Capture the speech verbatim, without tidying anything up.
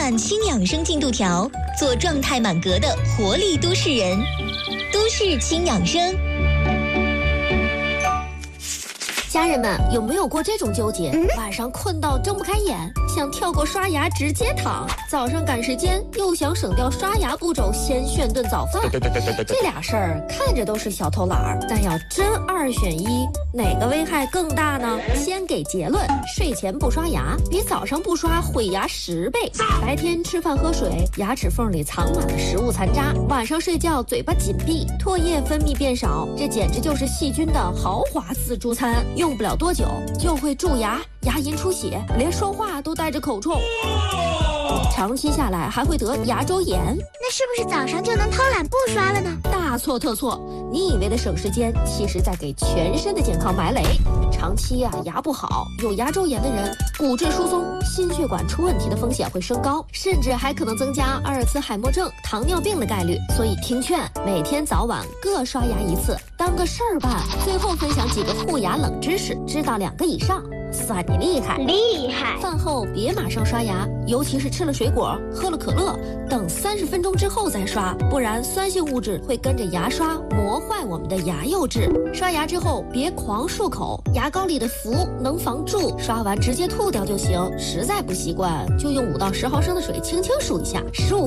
满轻养生进度条，做状态满格的活力都市人。都市轻养生。 家人们有没有过这种纠结？嗯、晚上困到睁不开眼，想跳过刷牙直接躺；早上赶时间又想省掉刷牙步骤，先炫顿早饭。对对对对对，这俩事儿看着都是小偷懒儿，但要真二选一，哪个危害更大呢？先给结论：睡前不刷牙比早上不刷毁牙十倍。白天吃饭喝水，牙齿缝里藏满了食物残渣；晚上睡觉嘴巴紧闭，唾液分泌变少，这简直就是细菌的豪华自助餐。用不了多久就会蛀牙、牙龈出血，连说话都带着口臭。长期下来还会得牙周炎。 那是不是早上就能偷懒不刷了呢？ 大错特错！你以为的省时间，其实在给全身的健康埋雷。长期啊牙不好，有牙周炎的人，骨质疏松、心血管出问题的风险会升高，甚至还可能增加阿尔茨海默症、糖尿病的概率。所以听劝，每天早晚各刷牙一次，当个事儿办。最后分享几个护牙冷知识，知道两个以上算你厉害。 厉害！ 饭后别马上刷牙，尤其是吃了水果、喝了可乐，等三十分钟之后再刷，不然酸性物质会跟着牙刷磨坏我们的牙釉质。刷牙之后别狂漱口，牙膏里的氟能防蛀，刷完直接吐掉就行。实在不习惯，就用五到十毫升的水轻轻漱一下，十五